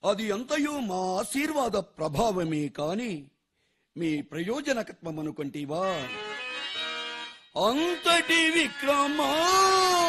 అది అంతయు మా ఆశీర్వాద ప్రభావమే కాని మీ ప్రయోజనకత్వం అనుకుంటీవా? అంతటి విక్రమా